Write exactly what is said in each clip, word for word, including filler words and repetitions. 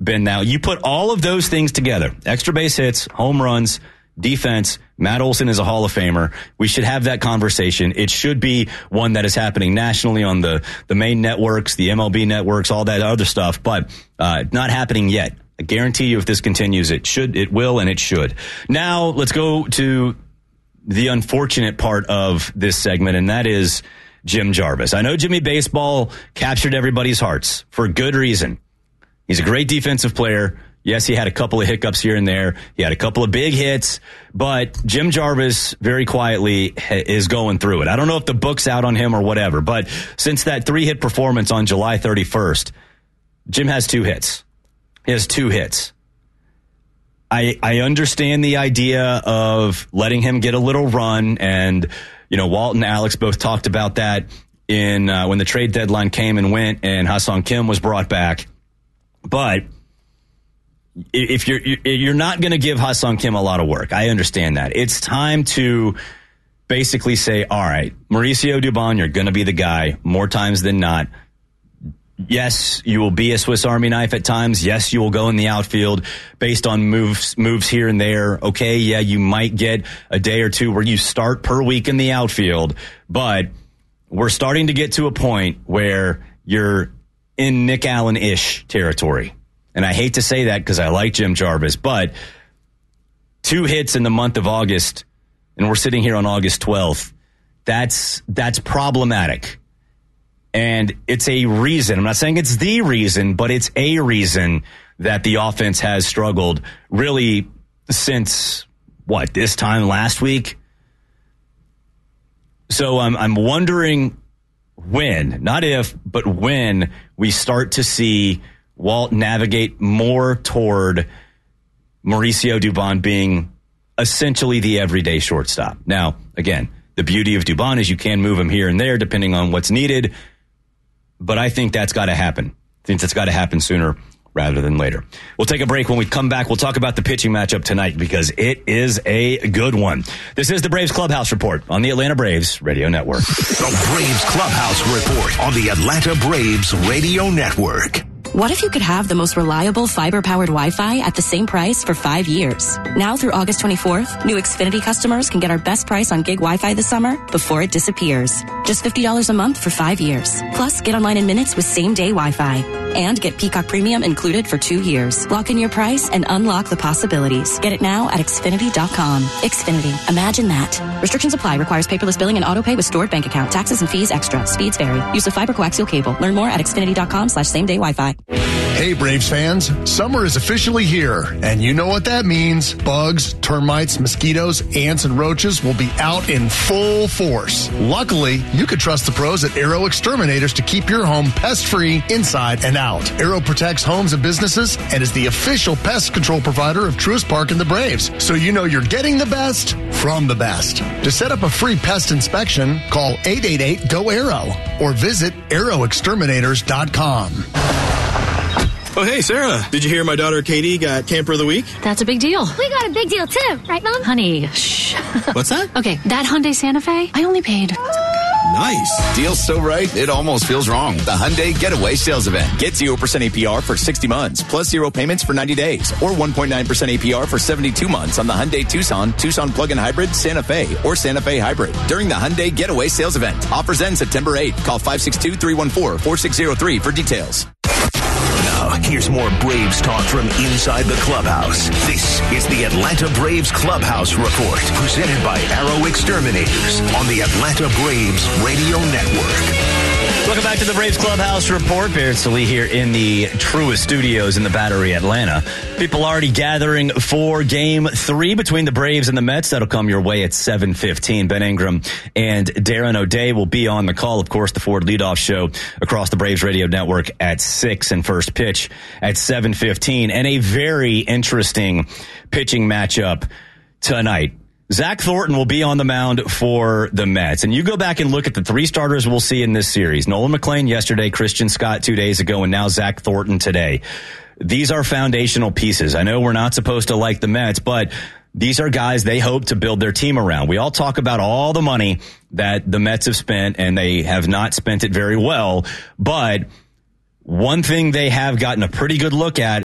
been now. You put all of those things together, extra base hits, home runs, defense. Matt Olson is a Hall of Famer. We should have that conversation. It should be one that is happening nationally on the, the main networks, the M L B networks, all that other stuff, but uh, not happening yet. I guarantee you if this continues, it should, it will, and it should. Now, let's go to the unfortunate part of this segment, and that is Jim Jarvis. I know Jimmy Baseball captured everybody's hearts for good reason. He's a great defensive player. Yes, he had a couple of hiccups here and there. He had a couple of big hits, but Jim Jarvis very quietly is going through it. I don't know if the book's out on him or whatever, but since that three-hit performance on July thirty-first, Jim has two hits. He has two hits. I I understand the idea of letting him get a little run, and, you know, Walt and Alex both talked about that in uh, when the trade deadline came and went and Ha-Seong Kim was brought back. But if you're you're not going to give Ha-Seong Kim a lot of work, I understand that. It's time to basically say, all right, Mauricio Dubon, you're going to be the guy more times than not. Yes, you will be a Swiss Army knife at times. Yes, you will go in the outfield based on moves moves here and there. Okay, yeah, you might get a day or two where you start per week in the outfield, but we're starting to get to a point where you're in Nick Allen-ish territory. And I hate to say that because I like Jim Jarvis, but two hits in the month of August, and we're sitting here on August twelfth, that's that's problematic. And it's a reason. I'm not saying it's the reason, but it's a reason that the offense has struggled really since, what, this time last week? So I'm, I'm wondering when, not if, but when we start to see Walt navigate more toward Mauricio Dubon being essentially the everyday shortstop. Now, again, the beauty of Dubon is you can move him here and there depending on what's needed. But I think that's got to happen. I think that's got to happen sooner rather than later. We'll take a break. When we come back, we'll talk about the pitching matchup tonight because it is a good one. This is the Braves Clubhouse Report on the Atlanta Braves Radio Network. The Braves Clubhouse Report on the Atlanta Braves Radio Network. What if you could have the most reliable fiber-powered Wi-Fi at the same price for five years? Now through August twenty-fourth, new Xfinity customers can get our best price on gig Wi-Fi this summer before it disappears. Just fifty dollars a month for five years. Plus, get online in minutes with same-day Wi-Fi. And get Peacock Premium included for two years. Lock in your price and unlock the possibilities. Get it now at Xfinity dot com. Xfinity. Imagine that. Restrictions apply. Requires paperless billing and autopay with stored bank account. Taxes and fees extra. Speeds vary. Use of fiber coaxial cable. Learn more at Xfinity dot com slash same-day Wi-Fi. Hey, Braves fans. Summer is officially here, and you know what that means. Bugs, termites, mosquitoes, ants, and roaches will be out in full force. Luckily, you could trust the pros at Aero Exterminators to keep your home pest-free inside and out. Aero protects homes and businesses and is the official pest control provider of Truist Park and the Braves, so you know you're getting the best from the best. To set up a free pest inspection, call eight eight eight, G O, A R O or visit aero exterminators dot com. Oh, hey, Sarah, did you hear my daughter Katie got Camper of the Week? That's a big deal. We got a big deal, too. Right, Mom? Honey, shh. What's that? Okay, that Hyundai Santa Fe, I only paid... Nice. Deal's so right, it almost feels wrong. The Hyundai Getaway Sales Event. Get zero percent A P R for sixty months, plus zero payments for ninety days, or one point nine percent A P R for seventy-two months on the Hyundai Tucson, Tucson Plug-in Hybrid, Santa Fe, or Santa Fe Hybrid during the Hyundai Getaway Sales Event. Offers end September eighth. Call five six two, three one four, four six zero three for details. Now, here's more Braves talk from inside the clubhouse. This is the Atlanta Braves Clubhouse Report, presented by Aero Exterminators on the Atlanta Braves Radio Network. Welcome back to the Braves Clubhouse Report. Barrett Sallee here in the Truist Studios in the Battery, Atlanta. People already gathering for Game three between the Braves and the Mets. That'll come your way at seven fifteen. Ben Ingram and Darren O'Day will be on the call. Of course, the Ford Leadoff Show across the Braves Radio Network at six and first pitch at seven fifteen. And a very interesting pitching matchup tonight. Zach Thornton will be on the mound for the Mets. And you go back and look at the three starters we'll see in this series. Nolan McLean yesterday, Christian Scott two days ago, and now Zach Thornton today. These are foundational pieces. I know we're not supposed to like the Mets, but these are guys they hope to build their team around. We all talk about all the money that the Mets have spent, and they have not spent it very well. But one thing they have gotten a pretty good look at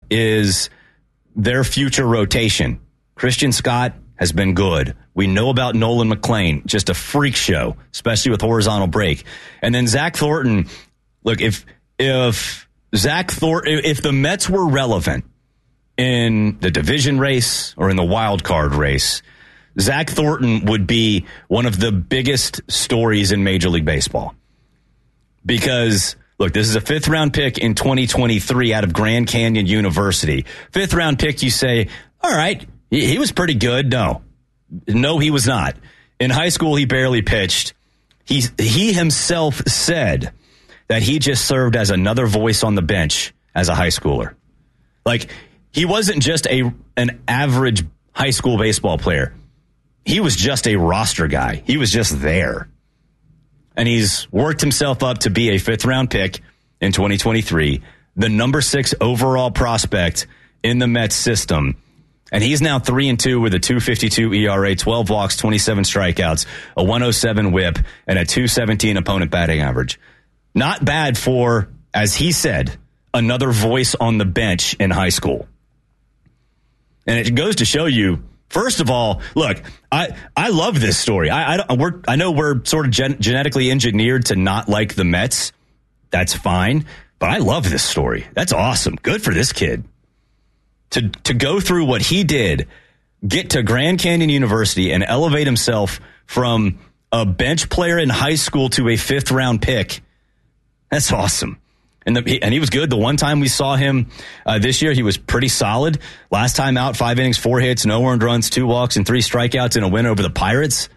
is their future rotation. Christian Scott has been good. We know about Nolan McLean, just a freak show, especially with horizontal break. And then Zach Thornton, look, if if Zach Thornton, if the Mets were relevant in the division race or in the wild card race, Zach Thornton would be one of the biggest stories in Major League Baseball. Because, look, this is a fifth round pick in twenty twenty-three out of Grand Canyon University. Fifth round pick, you say, all right, he, he was pretty good. No, no, he was not. In high school, he barely pitched. He, he himself said that he just served as another voice on the bench as a high schooler. Like, he wasn't just a an average high school baseball player. He was just a roster guy. He was just there. And he's worked himself up to be a fifth-round pick in twenty twenty-three, the number six overall prospect in the Mets system. And he's now three and two with a two fifty-two E R A, twelve walks, twenty-seven strikeouts, a one oh seven whip, and a two seventeen opponent batting average. Not bad for, as he said, another voice on the bench in high school. And it goes to show you, first of all, look, I, I love this story. I I, don't, we're, I know we're sort of gen- genetically engineered to not like the Mets. That's fine. But I love this story. That's awesome. Good for this kid. To to go through what he did, get to Grand Canyon University and elevate himself from a bench player in high school to a fifth round pick. That's awesome. And, the, and he was good. The one time we saw him uh, this year, he was pretty solid. Last time out, five innings, four hits, no earned runs, two walks, and three strikeouts in a win over the Pirates.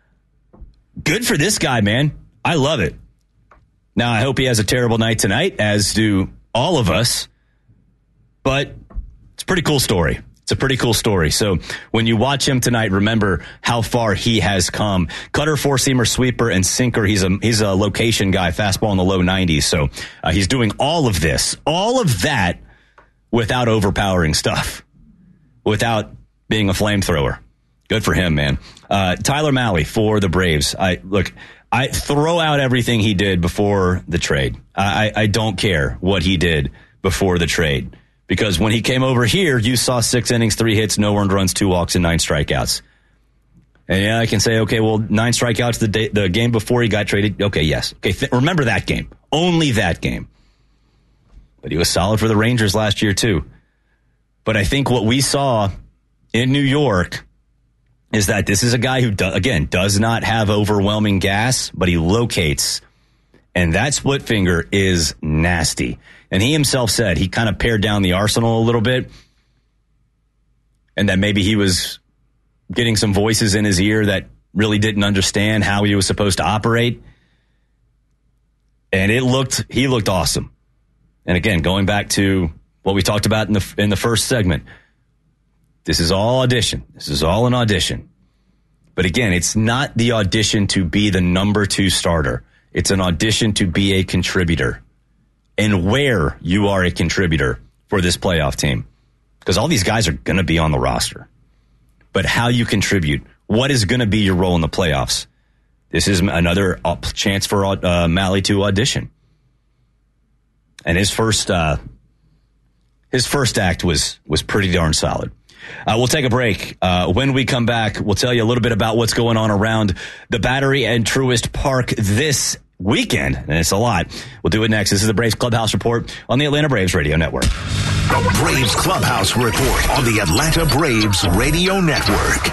Good for this guy, man. I love it. Now, I hope he has a terrible night tonight, as do all of us. But it's a pretty cool story. It's a pretty cool story. So when you watch him tonight, remember how far he has come. Cutter, four-seamer, sweeper, and sinker. He's a he's a location guy, fastball in the low nineties. So uh, he's doing all of this, all of that without overpowering stuff, without being a flamethrower. Good for him, man. Uh, Tyler Mahle for the Braves. I look, I throw out everything he did before the trade. I, I don't care what he did before the trade. Because when he came over here, you saw six innings, three hits, no earned runs, two walks, and nine strikeouts. And yeah, I can say, okay, well, nine strikeouts the day, the game before he got traded. Okay, yes. Okay, th- remember that game. Only that game. But he was solid for the Rangers last year, too. But I think what we saw in New York is that this is a guy who, do, again, does not have overwhelming gas, but he locates. And that split finger is nasty. And he himself said he kind of pared down the arsenal a little bit, and that maybe he was getting some voices in his ear that really didn't understand how he was supposed to operate. And it looked, he looked awesome. And again, going back to what we talked about in the in the first segment, this is all audition. This is all an audition. But again, it's not the audition to be the number two starter. It's an audition to be a contributor. And where you are a contributor for this playoff team. Because all these guys are going to be on the roster. But how you contribute, what is going to be your role in the playoffs? This is another chance for uh, Mahle to audition. And his first uh, his first act was was pretty darn solid. Uh, we'll take a break. Uh, when we come back, we'll tell you a little bit about what's going on around the Battery and Truist Park this weekend, and it's a lot. We'll do it next. This is the Braves Clubhouse Report on the Atlanta Braves Radio Network. The Braves Clubhouse Report on the Atlanta Braves Radio Network.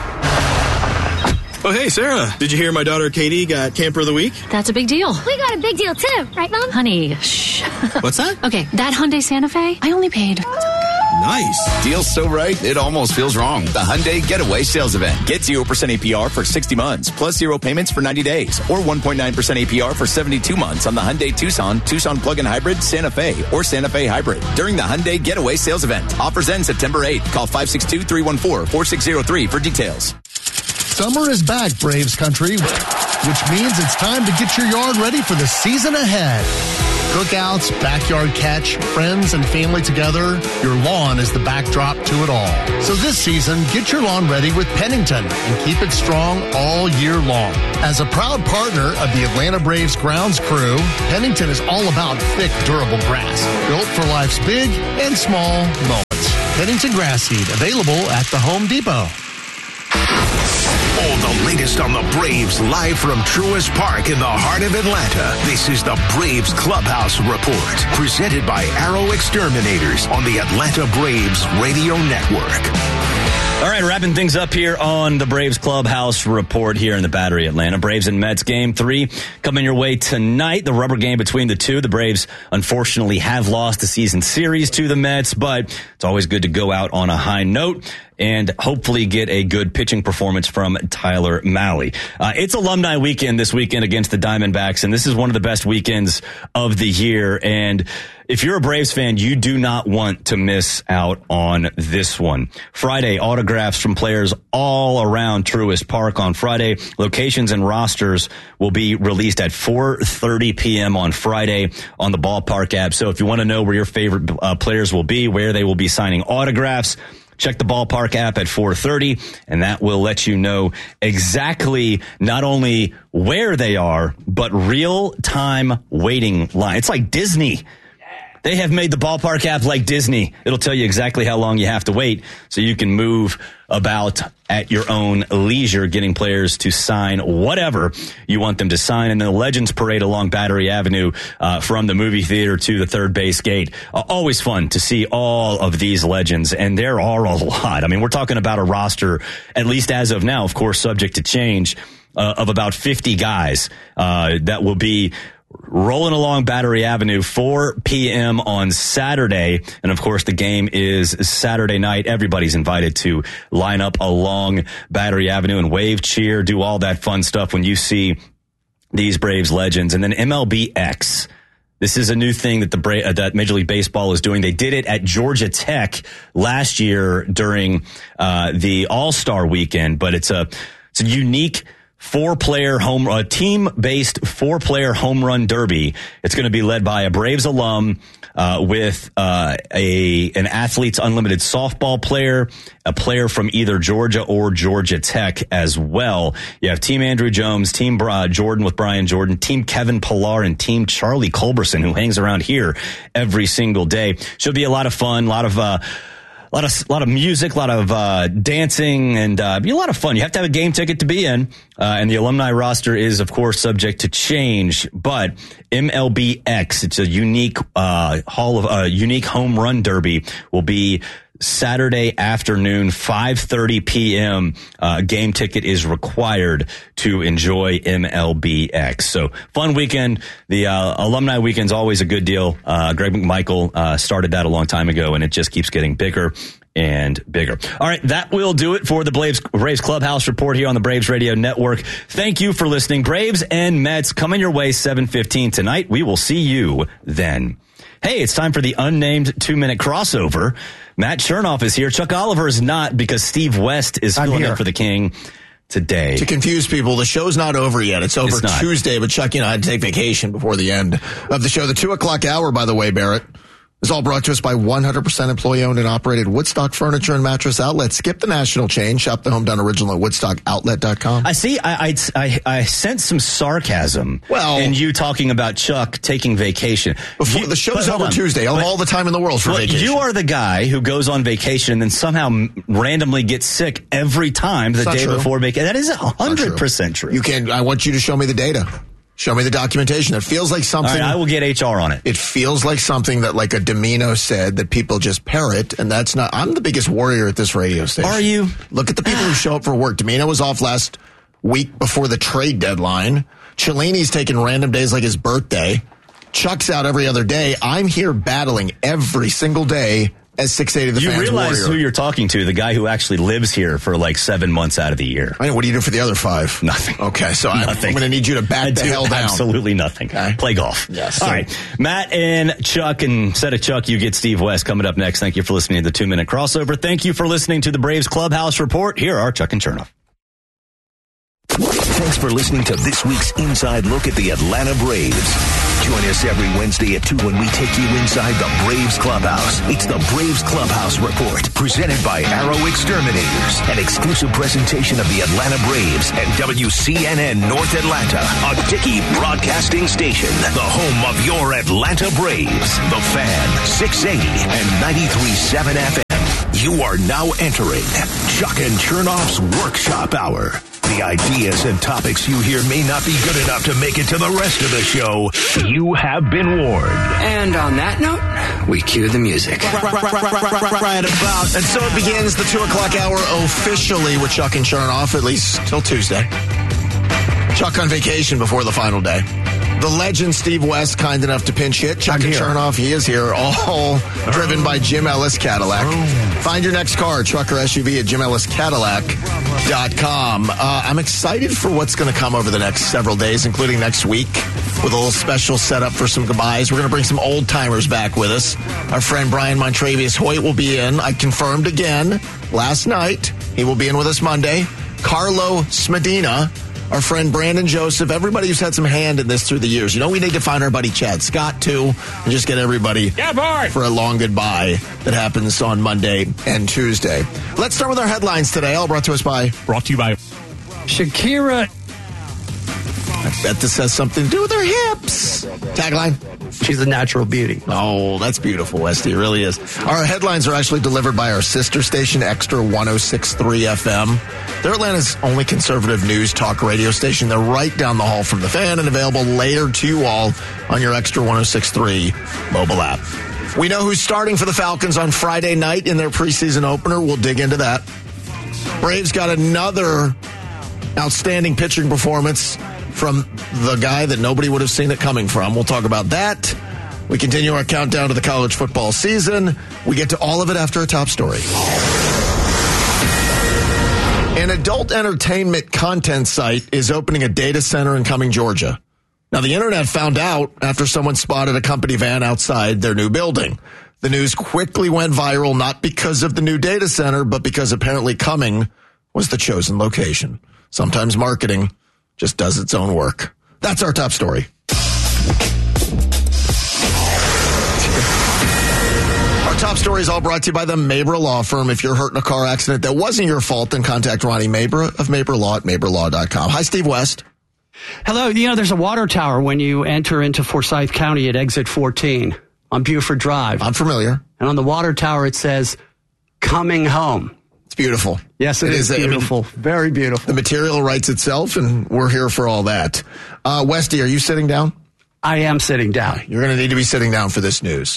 Oh, hey, Sarah. Did you hear my daughter Katie got Camper of the Week? That's a big deal. We got a big deal, too. Right, Mom? Honey, shh. What's that? Okay, that Hyundai Santa Fe, I only paid... Nice. Deal's so right, it almost feels wrong. The Hyundai Getaway Sales Event. Get zero percent A P R for sixty months, plus zero payments for ninety days, or one point nine percent A P R for seventy-two months on the Hyundai Tucson, Tucson Plug-in Hybrid, Santa Fe, or Santa Fe Hybrid during the Hyundai Getaway Sales Event. Offers end September eighth. Call five six two, three one four, four six zero three for details. Summer is back, Braves country, which means it's time to get your yard ready for the season ahead. Cookouts, backyard catch, friends and family together, your lawn is the backdrop to it all. So this season, get your lawn ready with Pennington and keep it strong all year long. As a proud partner of the Atlanta Braves grounds crew, Pennington is all about thick, durable grass, built for life's big and small moments. Pennington Grass Seed, available at the Home Depot. All the latest on the Braves, live from Truist Park in the heart of Atlanta. This is the Braves Clubhouse Report, presented by Arrow Exterminators on the Atlanta Braves Radio Network. All right, wrapping things up here on the Braves Clubhouse Report here in the Battery Atlanta. Braves and Mets game three coming your way tonight. The rubber game between the two. The Braves, unfortunately, have lost the season series to the Mets, but it's always good to go out on a high note and hopefully get a good pitching performance from Tyler Mahle. Uh, it's alumni weekend this weekend against the Diamondbacks, and this is one of the best weekends of the year. And if you're a Braves fan, you do not want to miss out on this one. Friday, autographs from players all around Truist Park on Friday. Locations and rosters will be released at four thirty p.m. on Friday on the Ballpark app. So if you want to know where your favorite uh, players will be, where they will be signing autographs, check the Ballpark app at four thirty, and that will let you know exactly not only where they are, but real-time waiting line. It's like Disney. They have made the Ballpark app like Disney. It'll tell you exactly how long you have to wait so you can move about at your own leisure, getting players to sign whatever you want them to sign. And the Legends Parade along Battery Avenue uh, from the movie theater to the third base gate. Uh, always fun to see all of these legends, and there are a lot. I mean, we're talking about a roster, at least as of now, of course, subject to change, uh, of about fifty guys uh, that will be rolling along Battery Avenue, four p.m. on Saturday. And, of course, the game is Saturday night. Everybody's invited to line up along Battery Avenue and wave, cheer, do all that fun stuff when you see these Braves legends. And then M L B X. This is a new thing that the Bra- uh, that Major League Baseball is doing. They did it at Georgia Tech last year during uh, the All-Star weekend, but it's a it's a unique four-player home, a team-based four-player home run derby. It's going to be led by a Braves alum uh, with uh, a an Athletes Unlimited softball player, a player from either Georgia or Georgia Tech as well. You have Team Andrew Jones, Team uh, Jordan with Brian Jordan, Team Kevin Pillar, and Team Charlie Culberson, who hangs around here every single day. Should be a lot of fun, a lot of uh, A lot of, lot of music, a lot of uh, dancing, and uh, be a lot of fun. You have to have a game ticket to be in, uh, and the alumni roster is, of course, subject to change. But M L B X, it's a unique uh, hall of uh, unique home run derby, will be Saturday afternoon, five thirty p.m. Uh, game ticket is required to enjoy M L B X. So fun weekend. The uh, alumni weekend's always a good deal. Uh, Greg McMichael uh, started that a long time ago, and it just keeps getting bigger and bigger. All right, that will do it for the Braves, Braves Clubhouse Report here on the Braves Radio Network. Thank you for listening. Braves and Mets coming your way seven fifteen tonight. We will see you then. Hey, it's time for the unnamed two-minute crossover. Matt Chernoff is here. Chuck Oliver is not, because Steve West is filling in for the King today. To confuse people, the show's not over yet. It's over it's Tuesday, but Chucky and I had to take vacation before the end of the show. The two o'clock hour, by the way, Barrett, is all brought to us by one hundred percent employee-owned and operated Woodstock Furniture and Mattress Outlet. Skip the national chain. Shop the home-done original at woodstock outlet dot com. I see. I, I, I, I sense some sarcasm well, in you talking about Chuck taking vacation. Before, you, the show's over on. Tuesday. I'll have all the time in the world for well, vacation. You are the guy who goes on vacation and then somehow randomly gets sick every time the day true. before vacation. That is one hundred percent true. true. You can. I want you to show me the data. Show me the documentation. It feels like something. All right, I will get H R on it. It feels like something that, like a Domino said, that people just parrot, and that's not. I'm the biggest warrior at this radio station. Are you? Look at the people who show up for work. Domino was off last week before the trade deadline. Cellini's taking random days like his birthday. Chuck's out every other day. I'm here battling every single day as six eighty the you fans realize warrior. Who you're talking to, the guy who actually lives here for like seven months out of the year. I know. What do you do for the other five? Nothing. Okay, so I'm, I'm going to need you to back I the do hell down. Absolutely nothing. Okay. Play golf. Yes. All right. Matt and Chuck, and instead of Chuck, you get Steve West coming up next. Thank you for listening to the two-minute crossover. Thank you for listening to the Braves Clubhouse Report. Here are Chuck and Chernoff. Thanks for listening to this week's Inside Look at the Atlanta Braves. Join us every Wednesday at two when we take you inside the Braves Clubhouse. It's the Braves Clubhouse Report, presented by Arrow Exterminators, an exclusive presentation of the Atlanta Braves and W C N N North Atlanta, a Dickey broadcasting station, the home of your Atlanta Braves. The Fan, six eighty and ninety-three point seven F M. You are now entering Chuck and Chernoff's Workshop Hour. The ideas and topics you hear may not be good enough to make it to the rest of the show. You have been warned. And on that note, we cue the music. Right, right, right, right, right, right, right about. And so it begins the two o'clock hour officially with Chuck and Chernoff, at least till Tuesday. Chuck on vacation before the final day. The legend Steve West, kind enough to pinch hit. Chuck and Chernoff, he is here, all driven by Jim Ellis Cadillac. Find your next car, truck or S U V, at jim ellis cadillac dot com. Uh, I'm excited for what's going to come over the next several days, including next week, with a little special setup for some goodbyes. We're going to bring some old timers back with us. Our friend Brian Montrevious Hoyt will be in. I confirmed again last night. He will be in with us Monday. Carlo Smedina. Our friend Brandon Joseph, everybody who's had some hand in this through the years. You know, we need to find our buddy Chad Scott, too, and just get everybody yeah, boy. for a long goodbye that happens on Monday and Tuesday. Let's start with our headlines today, all brought to us by... Brought to you by... Shakira. I bet this has something to do with her hips. Tagline. She's a natural beauty. Oh, that's beautiful, Westy. It really is. Our headlines are actually delivered by our sister station, Extra one oh six point three F M. They're Atlanta's only conservative news talk radio station. They're right down the hall from the Fan and available later to you all on your Extra one oh six point three mobile app. We know who's starting for the Falcons on Friday night in their preseason opener. We'll dig into that. Braves got another outstanding pitching performance from the guy that nobody would have seen it coming from. We'll talk about that. We continue our countdown to the college football season. We get to all of it after a top story. An adult entertainment content site is opening a data center in Cumming, Georgia. Now, the internet found out after someone spotted a company van outside their new building. The news quickly went viral, not because of the new data center, but because apparently Cumming was the chosen location. Sometimes marketing just does its own work. That's our top story. Our top story is all brought to you by the Mabra Law Firm. If you're hurt in a car accident that wasn't your fault, then contact Ronnie Mabra of Mabra Law at mabra law dot com. Hi, Steve West. Hello. You know, there's a water tower when you enter into Forsyth County at exit fourteen on Buford Drive. I'm familiar. And on the water tower, it says, coming home. It's beautiful. Yes, it, it is, is beautiful. I mean, very beautiful. The material writes itself, and we're here for all that. Uh, Westy, are you sitting down? I am sitting down. You're going to need to be sitting down for this news.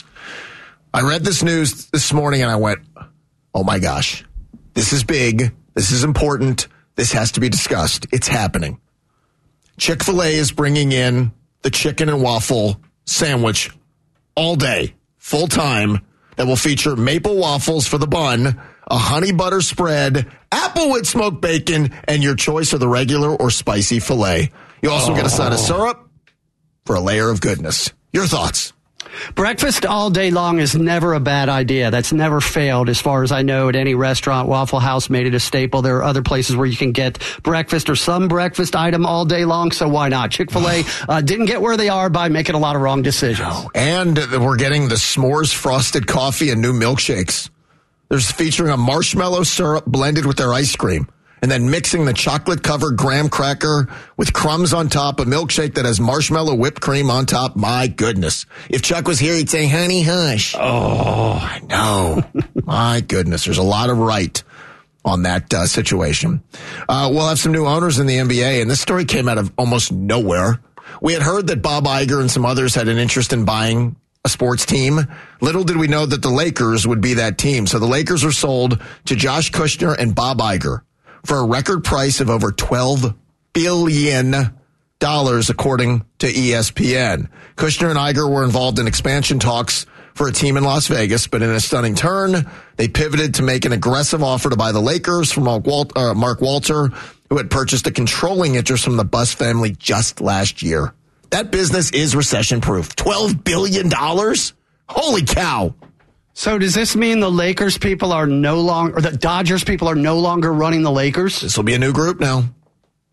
I read this news this morning, and I went, oh, my gosh. This is big. This is important. This has to be discussed. It's happening. Chick-fil-A is bringing in the chicken and waffle sandwich all day, full time, that will feature maple waffles for the bun, a honey butter spread, applewood smoked bacon, and your choice of the regular or spicy filet. You also oh. get a side of syrup for a layer of goodness. Your thoughts? Breakfast all day long is never a bad idea. That's never failed as far as I know at any restaurant. Waffle House made it a staple. There are other places where you can get breakfast or some breakfast item all day long, so why not? Chick-fil-A uh, didn't get where they are by making a lot of wrong decisions. No. And we're getting the s'mores frosted coffee and new milkshakes. There's featuring a marshmallow syrup blended with their ice cream, and then mixing the chocolate-covered graham cracker with crumbs on top, a milkshake that has marshmallow whipped cream on top. My goodness. If Chuck was here, he'd say, honey, hush. Oh, I know. My goodness. There's a lot of right on that uh, situation. Uh, we'll have some new owners in the N B A, and this story came out of almost nowhere. We had heard that Bob Iger and some others had an interest in buying a sports team. Little did we know that the Lakers would be that team. So the Lakers are sold to Josh Kushner and Bob Iger for a record price of over twelve billion dollars, according to E S P N. Kushner and Iger were involved in expansion talks for a team in Las Vegas, but in a stunning turn, they pivoted to make an aggressive offer to buy the Lakers from Mark Walter, who had purchased a controlling interest from the Buss family just last year. That business is recession-proof. twelve billion dollars? Holy cow. So does this mean the Lakers people are no longer, or the Dodgers people are no longer running the Lakers? This will be a new group now.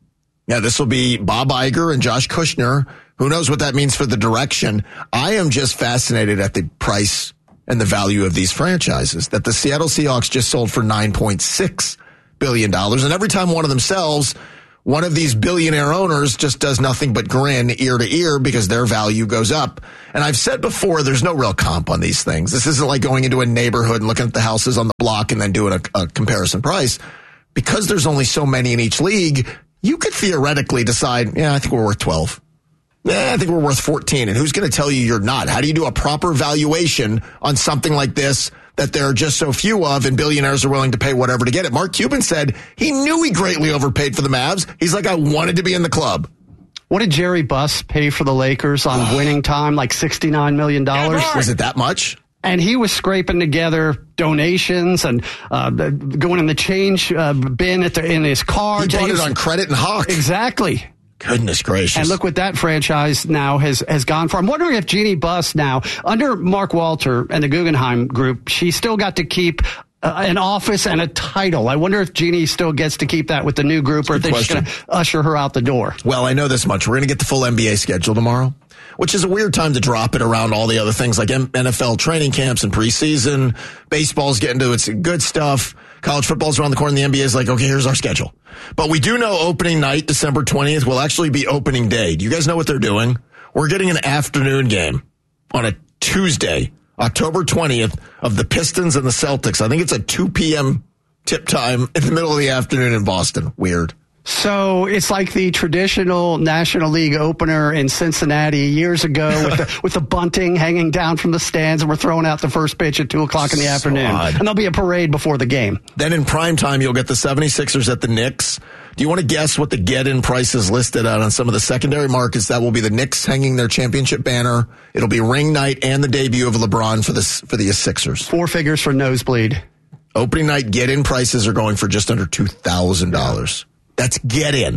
Yeah, this will be Bob Iger and Josh Kushner. Who knows what that means for the direction? I am just fascinated at the price and the value of these franchises that the Seattle Seahawks just sold for nine point six billion dollars. And every time one of them sells, one of these billionaire owners just does nothing but grin ear to ear because their value goes up. And I've said before, there's no real comp on these things. This isn't like going into a neighborhood and looking at the houses on the block and then doing a, a comparison price. Because there's only so many in each league, you could theoretically decide, yeah, I think we're worth twelve. Yeah, I think we're worth fourteen. And who's going to tell you you're not? How do you do a proper valuation on something like this that there are just so few of and billionaires are willing to pay whatever to get it? Mark Cuban said he knew he greatly overpaid for the Mavs. He's like, I wanted to be in the club. What did Jerry Buss pay for the Lakers on winning time? Like sixty-nine million dollars? Was it that much? And he was scraping together donations and uh, going in the change uh, bin at the, in his car. He bought it on credit and Hawk. Exactly. Goodness gracious. And look what that franchise now has, has gone for. I'm wondering if Jeannie Buss now, under Mark Walter and the Guggenheim Group, she still got to keep uh, an office and a title. I wonder if Jeannie still gets to keep that with the new group or if they're just going to usher her out the door. Well, I know this much. We're going to get the full N B A schedule tomorrow, which is a weird time to drop it around all the other things like N F L training camps and preseason. Baseball's getting to its good stuff. College football's around the corner, and the N B A is like, okay, here's our schedule. But we do know opening night, December twentieth, will actually be opening day. Do you guys know what they're doing? We're getting an afternoon game on a Tuesday, October twentieth, of the Pistons and the Celtics. I think it's a two p.m. tip time in the middle of the afternoon in Boston. Weird. So it's like the traditional National League opener in Cincinnati years ago with the, with the bunting hanging down from the stands, and we're throwing out the first pitch at two o'clock in the so afternoon. Odd. And there'll be a parade before the game. Then in prime time, you'll get the seventy-sixers at the Knicks. Do you want to guess what the get-in price is listed at on some of the secondary markets? That will be the Knicks hanging their championship banner. It'll be ring night and the debut of LeBron for the, for the Sixers. Four figures for nosebleed. Opening night get-in prices are going for just under two thousand dollars. That's get in.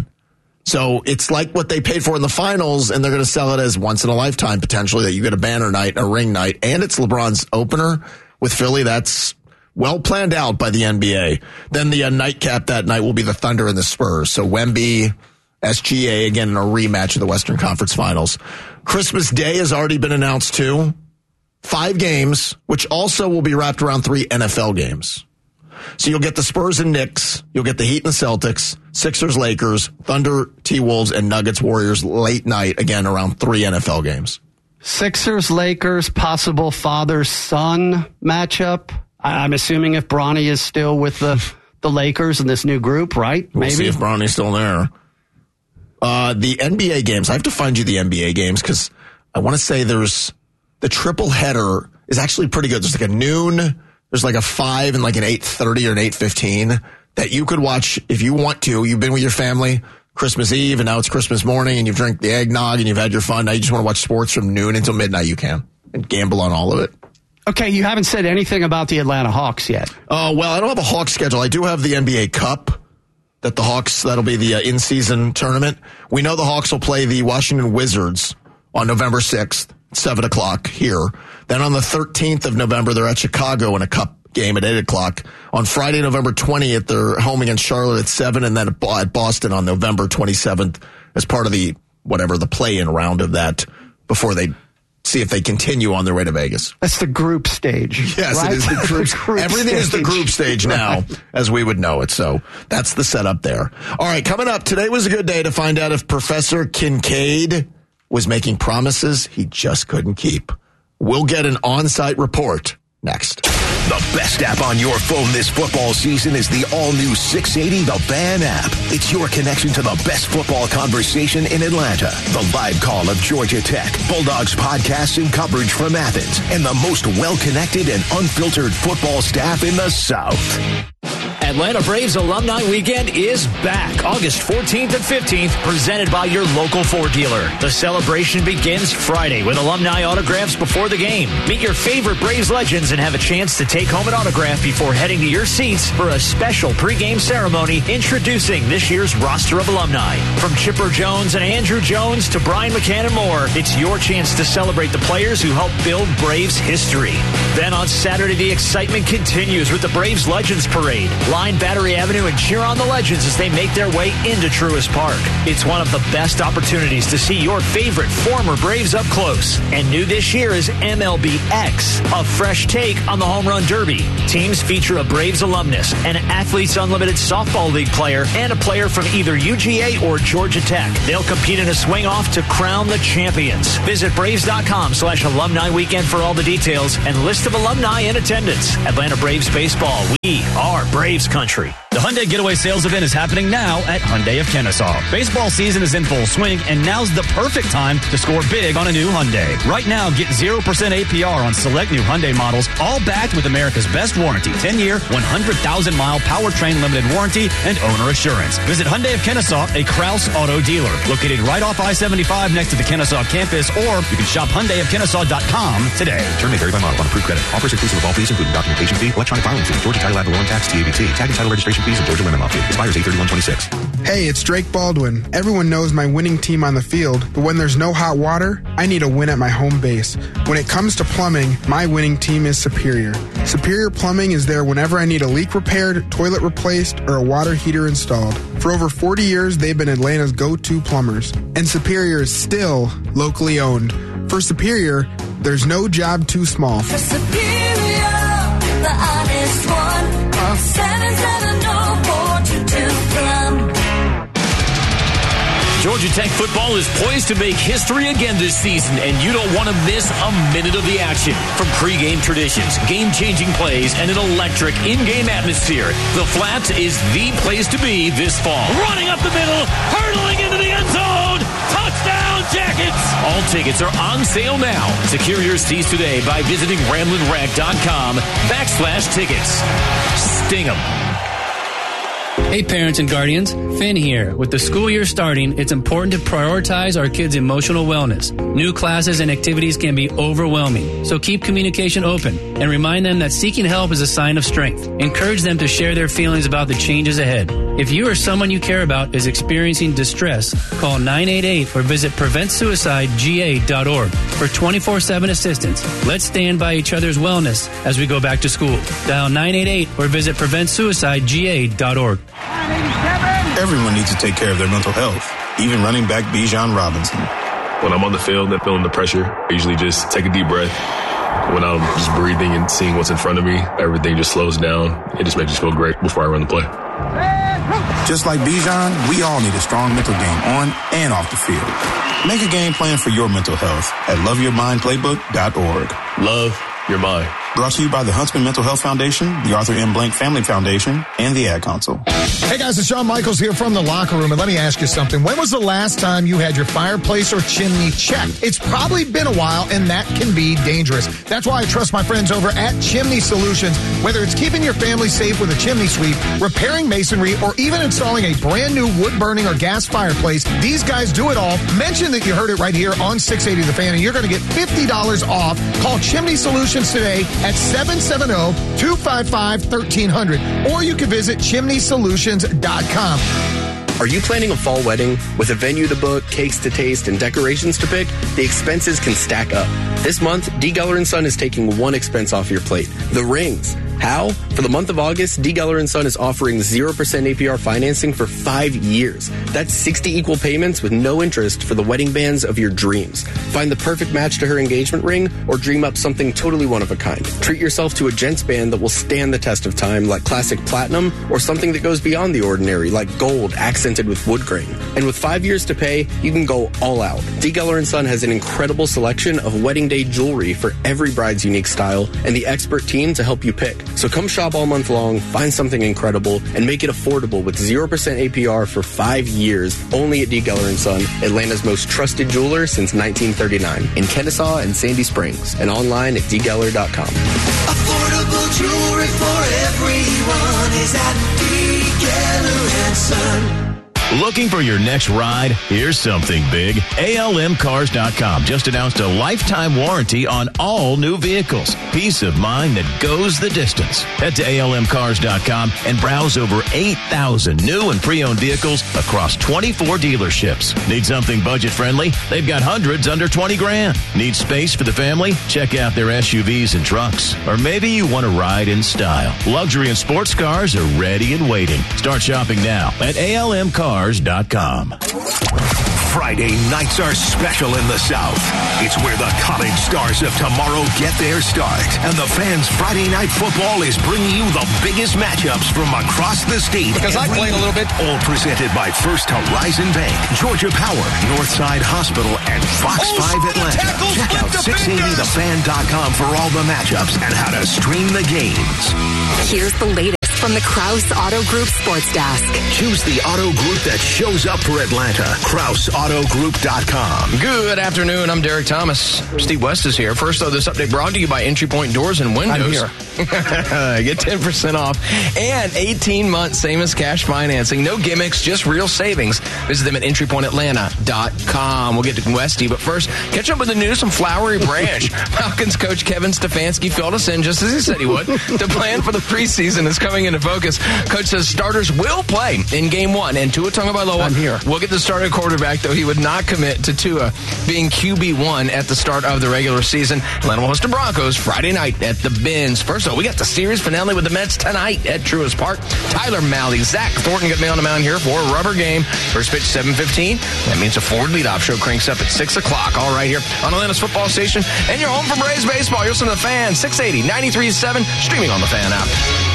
So it's like what they paid for in the finals, and they're going to sell it as once in a lifetime, potentially, that you get a banner night, a ring night, and it's LeBron's opener with Philly. That's well planned out by the N B A. Then the uh, nightcap that night will be the Thunder and the Spurs. So Wemby, S G A, again, in a rematch of the Western Conference Finals. Christmas Day has already been announced, too. Five games, which also will be wrapped around three N F L games. So you'll get the Spurs and Knicks, you'll get the Heat and the Celtics, Sixers, Lakers, Thunder, T-Wolves, and Nuggets, Warriors late night, again, around three N F L games. Sixers, Lakers, possible father-son matchup. I'm assuming if Bronny is still with the, the Lakers in this new group, right? We'll Maybe. see if Bronny's still there. Uh, the N B A games, I have to find you the N B A games because I want to say there's the triple header is actually pretty good. There's like a noon... There's like a five and like an eight thirty or an eight fifteen that you could watch if you want to. You've been with your family Christmas Eve and now it's Christmas morning and you've drank the eggnog and you've had your fun. Now you just want to watch sports from noon until midnight. You can and gamble on all of it. Okay, you haven't said anything about the Atlanta Hawks yet. Oh, uh, well, I don't have a Hawks schedule. I do have the N B A Cup that the Hawks, that'll be the uh, in-season tournament. We know the Hawks will play the Washington Wizards on November sixth. seven o'clock here. Then on the thirteenth of November, they're at Chicago in a cup game at eight o'clock. On Friday, November twentieth, they're home against Charlotte at seven, and then at Boston on November twenty-seventh as part of the, whatever, the play-in round of that before they see if they continue on their way to Vegas. That's the group stage. Yes, right? it is the group, group Everything stage. Is the group stage now, right, as we would know it. So that's the setup there. All right, coming up, today was a good day to find out if Professor Kincaid was making promises he just couldn't keep. We'll get an on-site report next. The best app on your phone this football season is the all-new six eighty The Fan app. It's your connection to the best football conversation in Atlanta. The live call of Georgia Tech, Bulldogs podcasts and coverage from Athens, and the most well-connected and unfiltered football staff in the South. Atlanta Braves Alumni Weekend is back August fourteenth and fifteenth, presented by your local Ford dealer. The celebration begins Friday with alumni autographs before the game. Meet your favorite Braves legends and have a chance to take home an autograph before heading to your seats for a special pregame ceremony introducing this year's roster of alumni. From Chipper Jones and Andrew Jones to Brian McCann and more, it's your chance to celebrate the players who helped build Braves history. Then on Saturday, the excitement continues with the Braves Legends Parade. line Battery Avenue and cheer on the legends as they make their way into Truist Park. It's one of the best opportunities to see your favorite former Braves up close. And new this year is M L B X, a fresh take on the Home Run Derby. Teams feature a Braves alumnus, an Athletes Unlimited softball league player, and a player from either U G A or Georgia Tech. They'll compete in a swing-off to crown the champions. Visit Braves.com slash alumni weekend for all the details and list of alumni in attendance. Atlanta Braves baseball. We are Braves country. The Hyundai Getaway Sales Event is happening now at Hyundai of Kennesaw. Baseball season is in full swing, and now's the perfect time to score big on a new Hyundai. Right now, get zero percent A P R on select new Hyundai models, all backed with America's best warranty, ten-year, one hundred thousand mile powertrain limited warranty, and owner assurance. Visit Hyundai of Kennesaw, a Krause Auto dealer, located right off I seventy-five next to the Kennesaw campus, or you can shop Hyundai of Kennesaw dot com today. Term may vary by model on approved credit. Offers inclusive of all fees, including documentation fee, electronic filing fee, Georgia Title Ad Valorem Tax, T A B T, tag and title registration fees, and Georgia Lemon Law fee. Expires eight thirty-one twenty-six. Hey, it's Drake Baldwin. Everyone knows my winning team on the field, but when there's no hot water, I need a win at my home base. When it comes to plumbing, my winning team is Superior. Superior Plumbing is there whenever I need a leak repaired, toilet replaced, or a water heater installed. For over forty years, they've been Atlanta's go-to plumbers. And Superior is still locally owned. For Superior, there's no job too small. For Superior, the honest one, call seven seven zero, four two two, plum. Georgia Tech football is poised to make history again this season, and you don't want to miss a minute of the action. From pregame traditions, game-changing plays, and an electric in-game atmosphere, the Flats is the place to be this fall. Running up the middle, hurtling into the end zone, touchdown Jackets! All tickets are on sale now. Secure your seats today by visiting ramblinrack.com backslash tickets. Sting 'em. Hey parents and guardians, Finn here. With the school year starting, it's important to prioritize our kids' emotional wellness. New classes and activities can be overwhelming, so keep communication open and remind them that seeking help is a sign of strength. Encourage them to share their feelings about the changes ahead. If you or someone you care about is experiencing distress, call nine eight eight or visit prevent suicide G A dot org for twenty-four seven assistance. Let's stand by each other's wellness as we go back to school. Dial nine eight eight or visit prevent suicide G A dot org. Everyone needs to take care of their mental health, even running back Bijan Robinson. When I'm on the field and feeling the pressure, I usually just take a deep breath. When I'm just breathing and seeing what's in front of me, everything just slows down. It just makes me feel great before I run the play. Just like Bijan, we all need a strong mental game on and off the field. Make a game plan for your mental health at love your mind playbook dot org. Love your mind. Brought to you by the Huntsman Mental Health Foundation, the Arthur M. Blank Family Foundation, and the Ad Council. Hey guys, it's Shawn Michaels here from the locker room, and let me ask you something. When was the last time you had your fireplace or chimney checked? It's probably been a while, and that can be dangerous. That's why I trust my friends over at Chimney Solutions. Whether it's keeping your family safe with a chimney sweep, repairing masonry, or even installing a brand new wood-burning or gas fireplace, these guys do it all. Mention that you heard it right here on six eighty The Fan, and you're going to get fifty dollars off. Call Chimney Solutions today at seven seven zero, two five five, one three zero zero, or you can visit chimney solutions dot com. Are you planning a fall wedding? With a venue to book, cakes to taste, and decorations to pick, the expenses can stack up. This month, D. Geller and Son is taking one expense off your plate: the rings. How? For the month of August, D. Geller and Son is offering zero percent A P R financing for five years. That's sixty equal payments with no interest for the wedding bands of your dreams. Find the perfect match to her engagement ring or dream up something totally one of a kind. Treat yourself to a gents band that will stand the test of time, like classic platinum, or something that goes beyond the ordinary, like gold accented with wood grain. And with five years to pay, you can go all out. D. Geller and Son has an incredible selection of wedding day jewelry for every bride's unique style and the expert team to help you pick. So come shop all month long, find something incredible, and make it affordable with zero percent A P R for five years, only at D. Geller and Son, Atlanta's most trusted jeweler since nineteen thirty-nine, in Kennesaw and Sandy Springs, and online at d geller dot com. Affordable jewelry for everyone is at D. Geller and Son. Looking for your next ride? Here's something big. A L M Cars dot com just announced a lifetime warranty on all new vehicles. Peace of mind that goes the distance. Head to A L M Cars dot com and browse over eight thousand new and pre-owned vehicles across twenty-four dealerships. Need something budget-friendly? They've got hundreds under twenty grand. Need space for the family? Check out their S U Vs and trucks. Or maybe you want to ride in style. Luxury and sports cars are ready and waiting. Start shopping now at A L M Cars dot com. Friday nights are special in the South. It's where the college stars of tomorrow get their start. And the Fans Friday Night Football is bringing you the biggest matchups from across the state. Because I played a little bit. All presented by First Horizon Bank, Georgia Power, Northside Hospital, and Fox oh, five Atlanta. Check out six eighty the fan dot com for all the matchups and how to stream the games. Here's the latest from the Kraus Auto Group Sports Desk. Choose the auto group that shows up for Atlanta. Kraus Auto Group dot com. Good afternoon. I'm Derek Thomas. Steve West is here. First, though, this update brought to you by Entry Point Doors and Windows. I'm here. Get ten percent off and eighteen months same as cash financing. No gimmicks, just real savings. Visit them at entry point atlanta dot com. We'll get to Westy, but first, catch up with the news from Flowery Branch. Falcons coach Kevin Stefanski filled us in just as he said he would. The plan for the preseason is coming into focus. Coach says starters will play in game one, and Tua Tagovailoa I'm here. will get the starting quarterback, though he would not commit to Tua being Q B one at the start of the regular season. Atlanta will host the Broncos Friday night at the Benz. First, though, we got the series finale with the Mets tonight at Truist Park. Tyler Malley, Zach Thornton get me on the mound here for a rubber game. First pitch, seven fifteen. That means a Ford leadoff show cranks up at six o'clock. All right here on Atlanta's football station. And you're home for Braves baseball. You're listening to The Fan, six eighty, ninety-three point seven, streaming on the Fan app.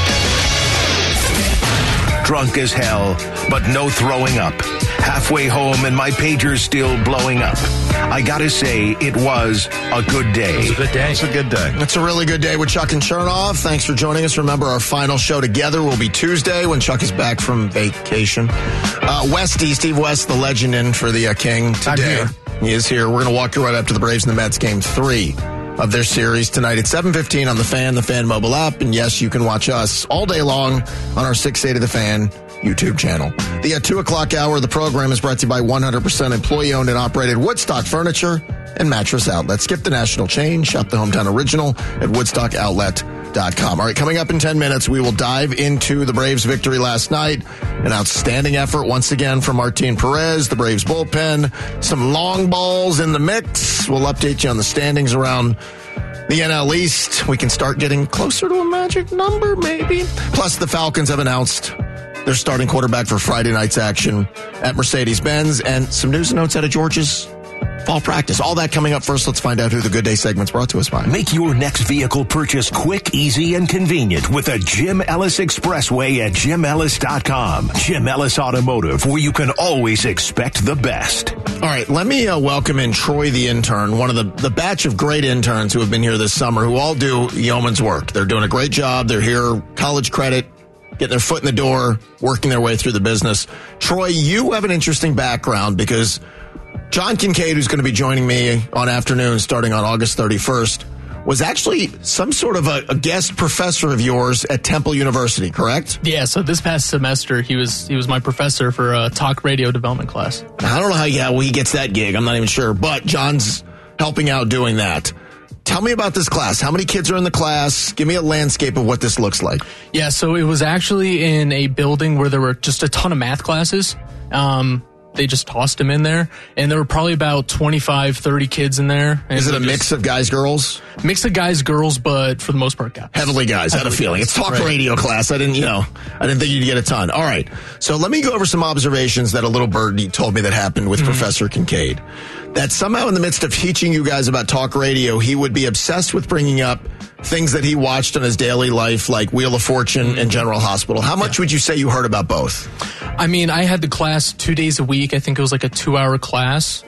Drunk as hell, but no throwing up. Halfway home and my pager's still blowing up. I gotta say, it was a good day. It was a good day. It's a good day. It's a really good day with Chuck and Chernoff. Thanks for joining us. Remember, our final show together will be Tuesday when Chuck is back from vacation. Uh, Westy, Steve West, the legend, in for the uh, King today. He is here. We're going to walk you right up to the Braves and the Mets game three of their series tonight at seven fifteen on The Fan, The Fan mobile app. And yes, you can watch us all day long on our six eighty The Fan YouTube channel. The uh, two o'clock hour of the program is brought to you by one hundred percent employee-owned and operated Woodstock Furniture and Mattress Outlet. Skip the national chain. Shop the hometown original at woodstock outlet dot com. All right, coming up in ten minutes, we will dive into the Braves' victory last night. An outstanding effort once again from Martin Perez, the Braves bullpen. Some long balls in the mix. We'll update you on the standings around the N L East. We can start getting closer to a magic number, maybe. Plus, the Falcons have announced their starting quarterback for Friday night's action at Mercedes-Benz, and some news and notes out of Georgia's fall practice. All that coming up. First, let's find out who the Good Day segment's brought to us by. Make your next vehicle purchase quick, easy, and convenient with a Jim Ellis Expressway at jim ellis dot com. Jim Ellis Automotive, where you can always expect the best. All right, let me uh, welcome in Troy the intern, one of the, the batch of great interns who have been here this summer, who all do yeoman's work. They're doing a great job. They're here, college credit, getting their foot in the door, working their way through the business. Troy, you have an interesting background because John Kincaid, who's going to be joining me on afternoon starting on August thirty-first, was actually some sort of a, a guest professor of yours at Temple University, correct? Yeah, so this past semester, he was he was my professor for a talk radio development class. I don't know how, yeah, well, he gets that gig. I'm not even sure, but John's helping out doing that. Tell me about this class. How many kids are in the class? Give me a landscape of what this looks like. Yeah, so it was actually in a building where there were just a ton of math classes. Um, they just tossed him in there, and there were probably about twenty-five, thirty kids in there. Is it a mix of guys, girls? Mix of guys, girls, but for the most part, guys. Heavily guys. Heavily I had a feeling. Guys. It's talk right. radio class. I didn't, you know, I didn't think you'd get a ton. All right. So let me go over some observations that a little birdie told me that happened with mm-hmm. Professor Kincaid. That somehow in the midst of teaching you guys about talk radio, he would be obsessed with bringing up things that he watched in his daily life, like Wheel of Fortune and General Hospital. How much yeah. would you say you heard about both? I mean, I had the class two days a week. I think it was like a two-hour class.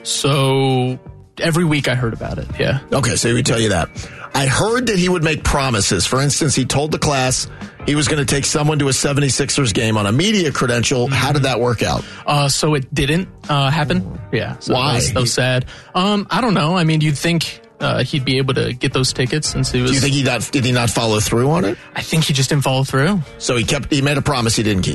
So every week I heard about it, yeah. Okay, so he would tell you that. I heard that he would make promises. For instance, he told the class he was going to take someone to a seventy-sixers game on a media credential. How did that work out? Uh, so it didn't uh, happen. Yeah. So Why? That was, that was sad. Um, I don't know. I mean, you'd think uh, he'd be able to get those tickets since he was. Do you think he not, did he not follow through on it? I think he just didn't follow through. So he kept. He made a promise he didn't keep.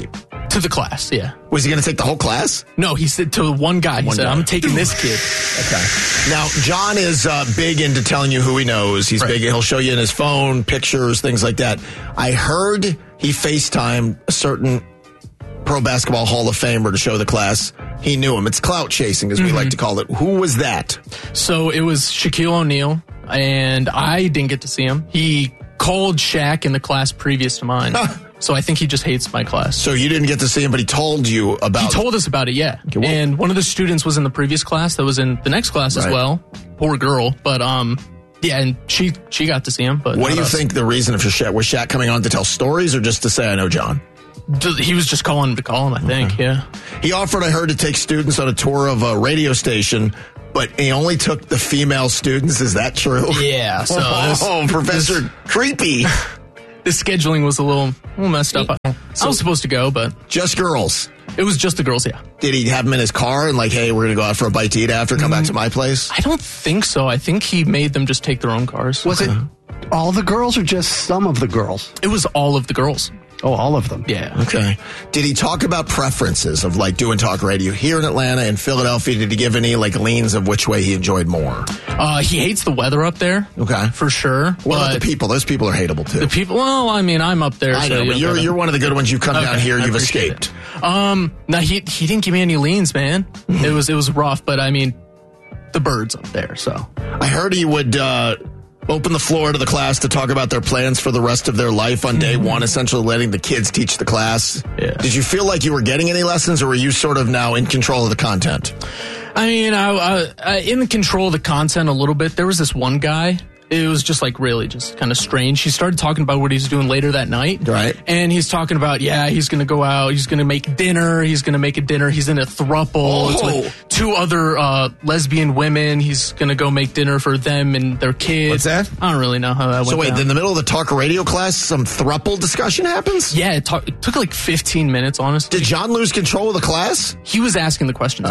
To the class, yeah. Was he going to take the whole class? No, he said to one guy. He One said, guy. I'm taking this kid. Okay. Now, John is uh, big into telling you who he knows. He's Right. big. He'll show you in his phone, pictures, things like that. I heard he FaceTimed a certain Pro Basketball Hall of Famer to show the class he knew him. It's clout chasing, as we Mhm. like to call it. Who was that? So it was Shaquille O'Neal, and I didn't get to see him. He called Shaq in the class previous to mine. So I think he just hates my class. So you didn't get to see him, but he told you about He told us about it, yeah. well- and one of the students was in the previous class that was in the next class as Right. well. Poor girl. But, um, yeah, and she she got to see him. But What do not you us. think the reason for Shaq? Was Shaq coming on to tell stories or just to say, I know John? He was just calling to call him, I think, yeah. He offered, I heard, to take students on a tour of a radio station, but he only took the female students. Is that true? Yeah, so this- oh, Professor this- Creepy. The scheduling was a little, a little messed up. I was supposed to go, but just girls. It was just the girls, yeah. Did he have them in his car and like, hey, we're going to go out for a bite to eat after, come back to my place? I don't think so. I think he made them just take their own cars. Was it all the girls or just some of the girls? It was all of the girls. Oh, all of them. Yeah. Okay. Did he talk about preferences of like doing talk radio here in Atlanta and Philadelphia? Did he give any like leans of which way he enjoyed more? Uh, he hates the weather up there. Okay. For sure. What about but the people? Those people are hateable too. The people, well, I mean, I'm up there. I so know, you but you're, gotta- you're one of the good ones. You've come Okay, down here. I You've appreciate escaped. it. Um, no, he he didn't give me any leans, man. It was it was rough, but I mean, the birds up there. So I heard he would uh, open the floor to the class to talk about their plans for the rest of their life on day one, essentially letting the kids teach the class. Yeah. Did you feel like you were getting any lessons, or were you sort of now in control of the content? I mean, I, I, I in control of the content a little bit. There was this one guy. It was just like really just kind of strange. He started talking about what he's doing later that night. Right. And he's talking about, yeah, he's going to go out. He's going to make dinner. He's going to make a dinner. He's in a throuple. Oh. It's with two other uh, lesbian women. He's going to go make dinner for them and their kids. What's that? I don't really know how that went So wait, down. in the middle of the talk radio class, some thruple discussion happens? Yeah, it, talk, it took like fifteen minutes, honestly. Did John lose control of the class? He was asking the questions.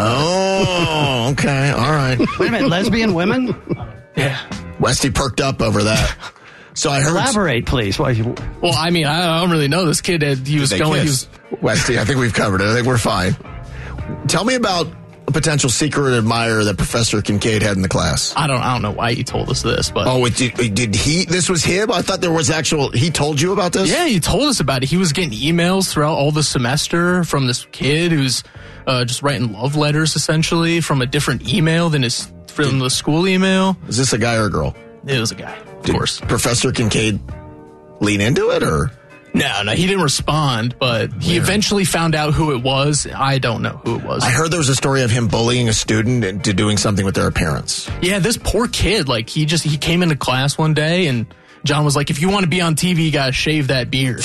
Oh, okay. All right. Wait a minute, lesbian women? Yeah. Westy perked up over that. So I heard. Elaborate, please. Why you- Well, I mean, I don't really know. This kid, had, he was They going, he kissed. was Westy, I think we've covered it. I think we're fine. Tell me about a potential secret admirer that Professor Kincaid had in the class. I don't, I don't know why he told us this, but Oh, it did, did he? This was him? I thought there was actual. He told you about this? yeah, he told us about it. He was getting emails throughout all the semester from this kid who's uh, just writing love letters, essentially, from a different email than his from the school email. Is this a guy or a girl? It was a guy, of Did course. Professor Kincaid lean into it, or No, no, he didn't respond, but he eventually found out who it was. I don't know who it was. I heard there was a story of him bullying a student into doing something with their appearance. Yeah, this poor kid, like he just he came into class one day and John was like, if you want to be on T V, you got to shave that beard.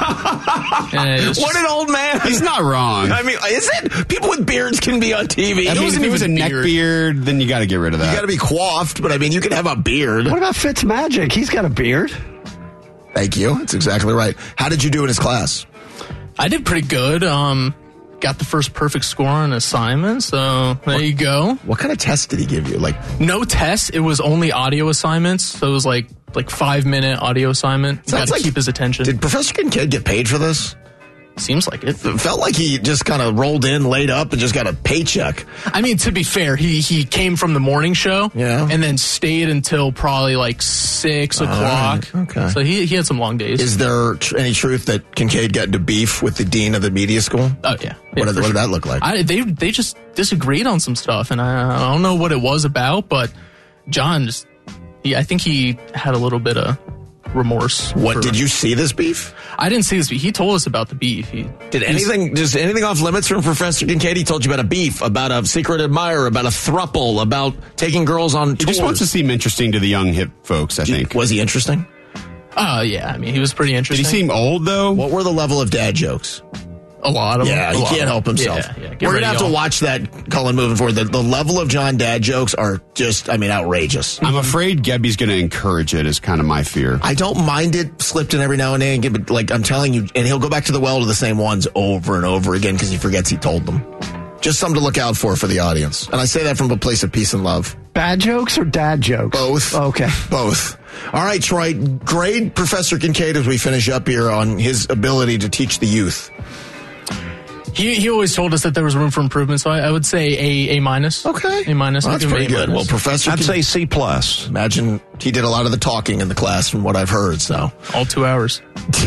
And it was What just- an old man! He's not wrong. I mean, is it? People with beards can be on T V. I mean, wasn't if it was a even neck beard. beard, then you got to get rid of You that. got to be coiffed, but I mean, you can have a beard. What about Fitzmagic? He's got a beard. Thank you. That's exactly right. How did you do in his class? I did pretty good. Um, got the first perfect score on an assignment, so there you go. What kind of test did he give you? Like, No tests. It was only audio assignments, so it was like like five minute audio assignment. Got Sounds to like- keep his attention. did Professor Kincaid get paid for this? Seems like it. It felt like he just kind of rolled in, laid up, and just got a paycheck. I mean, to be fair, he he came from the morning show, Yeah. and then stayed until probably like six o'clock. right, okay. So he he had some long days. Is there tr- any truth that Kincaid got into beef with the dean of the media school? oh yeah. What, Yeah, did, for what did sure. that look like? I, they they just disagreed on some stuff, and I, I don't know what it was about, but John just, he, I think he had a little bit of remorse. What for- did you see this beef? I didn't see this. He told us about the beef. He, Did anything, just anything off limits from Professor Kincaid? He told you about a beef, about a secret admirer, about a thruple, about taking girls on He tours. just wants to seem interesting to the young hip folks, I think. Was he interesting? Oh yeah, I mean, he was pretty Did interesting. he seem old, though? What were the level of dad jokes? a lot of them? Yeah, A he lot can't of help them. himself. Yeah, yeah. Get We're ready, gonna have to y'all. watch that, Cullen, moving forward. The, the level of John dad jokes are just, I mean, outrageous. I'm afraid Gebby's going to encourage it, is kind of my fear. I don't mind it slipped in every now and then, but like I'm telling you, and he'll go back to the well to the same ones over and over again because he forgets he told them. Just something to look out for for the audience. And I say that from a place of peace and love. Bad jokes or dad jokes? Both. Okay. Both. All right, Troy, grade Professor Kincaid as we finish up here on his ability to teach the youth. He he always told us that there was room for improvement, so I, I would say a A minus. Okay, A minus. Well, that's pretty good. Well, Professor, I'd can, say C plus. Imagine he did a lot of the talking in the class, from what I've heard. So all two hours.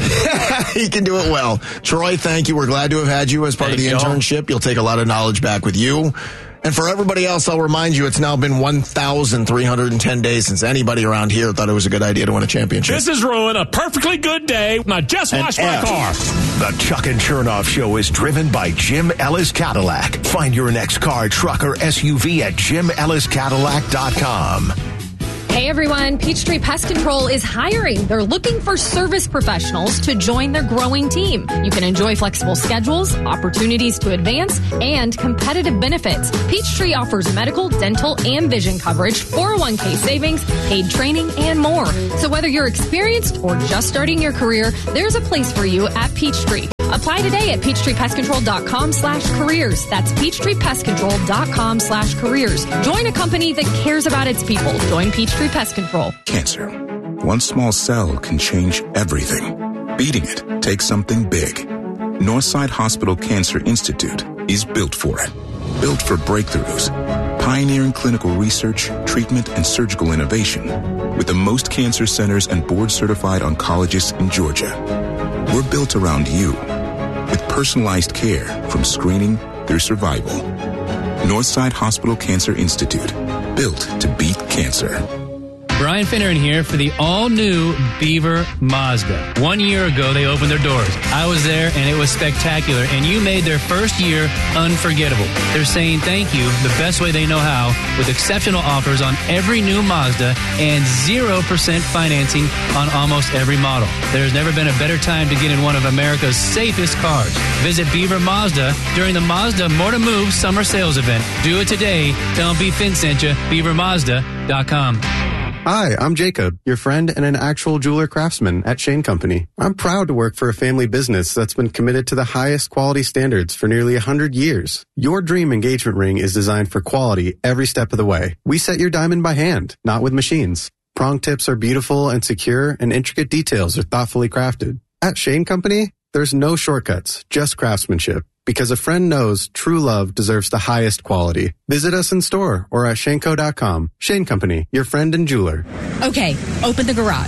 He can do it well. Troy, thank you. We're glad to have had you as part Thank of the y'all. internship. You'll take a lot of knowledge back with you. And for everybody else, I'll remind you, it's now been one thousand three hundred ten days since anybody around here thought it was a good idea to win a championship. This is Ruin, a perfectly good day. I just washed my F. car. The Chuck and Chernoff Show is driven by Jim Ellis Cadillac. Find your next car, truck, or S U V at jim ellis cadillac dot com. Hey everyone, Peachtree Pest Control is hiring. They're looking for service professionals to join their growing team. You can enjoy flexible schedules, opportunities to advance, and competitive benefits. Peachtree offers medical, dental, and vision coverage, four oh one k savings, paid training, and more. So whether you're experienced or just starting your career, there's a place for you at Peachtree. Apply today at peachtree pest control dot com slash careers. That's peachtree pest control dot com slash careers. Join a company that cares about its people. Join Peachtree Pest Control. Cancer. One small cell can change everything. Beating it takes something big. Northside Hospital Cancer Institute is built for it. Built for breakthroughs. Pioneering clinical research, treatment, and surgical innovation. With the most cancer centers and board-certified oncologists in Georgia. We're built around you. With personalized care from screening through survival. Northside Hospital Cancer Institute. Built to beat cancer. Brian Finneran here for the all-new Beaver Mazda. One year ago, they opened their doors. I was there, and it was spectacular, and you made their first year unforgettable. They're saying thank you the best way they know how, with exceptional offers on every new Mazda and zero percent financing on almost every model. There's never been a better time to get in one of America's safest cars. Visit Beaver Mazda during the Mazda More to Move summer sales event. Do it today. Tell them B. Finn sent you. beaver mazda dot com. Hi, I'm Jacob, your friend and an actual jeweler craftsman at Shane Company. I'm proud to work for a family business that's been committed to the highest quality standards for nearly one hundred years. Your dream engagement ring is designed for quality every step of the way. We set your diamond by hand, not with machines. Prong tips are beautiful and secure, and intricate details are thoughtfully crafted. At Shane Company, there's no shortcuts, just craftsmanship. Because a friend knows true love deserves the highest quality. Visit us in store or at shaneco dot com. Shane Company, your friend and jeweler. Okay, open the garage.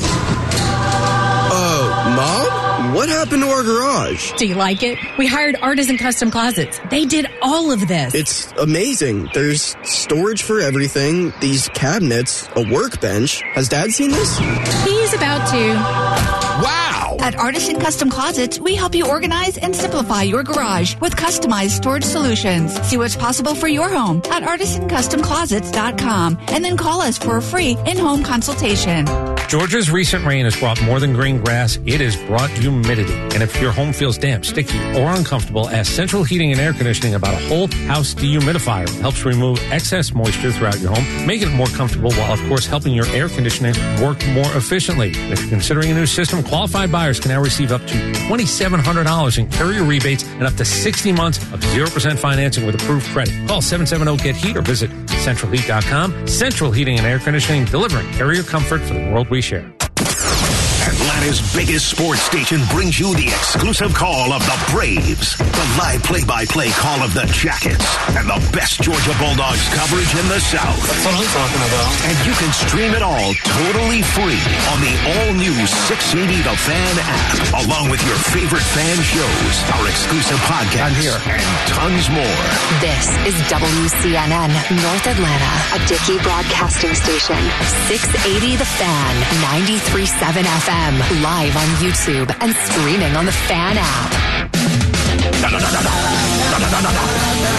Uh, Mom? What happened to our garage? Do you like it? We hired Artisan Custom Closets. They did all of this. It's amazing. There's storage for everything, these cabinets, a workbench. Has Dad seen this? He's about to. Wow! At Artisan Custom Closets, we help you organize and simplify your garage with customized storage solutions. See what's possible for your home at artisan custom closets dot com and then call us for a free in-home consultation. Georgia's recent rain has brought more than green grass. It has brought humidity. And if your home feels damp, sticky, or uncomfortable, ask Central Heating and Air Conditioning about a whole house dehumidifier. It helps remove excess moisture throughout your home, making it more comfortable while, of course, helping your air conditioning work more efficiently. If you're considering a new system, qualified buyers can now receive up to two thousand seven hundred dollars in carrier rebates and up to sixty months of zero percent financing with approved credit. Call seven seven zero get heat or visit central heat dot com. Central Heating and Air Conditioning, delivering carrier comfort for the world we share. Atlanta's biggest sports station brings you the exclusive call of the Braves, the live play-by-play call of the Jackets, and the best Georgia Bulldogs coverage in the South. That's what I'm talking about. And you can stream it all totally free on the all-new six eighty The Fan app, along with your favorite fan shows, our exclusive podcasts, and tons more. This is W C N N North Atlanta, a Dickey broadcasting station. six eighty The Fan, ninety-three point seven F M, live on YouTube and streaming on the Fan app.